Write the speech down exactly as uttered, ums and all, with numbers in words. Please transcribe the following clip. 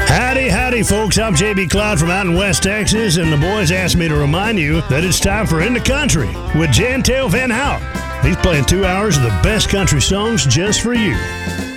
Howdy, howdy, folks. I'm J B Cloud from out in West Texas, and the boys asked me to remind you that it's time for In the Country with Jantel Van Hout. He's playing two hours of the best country songs just for you.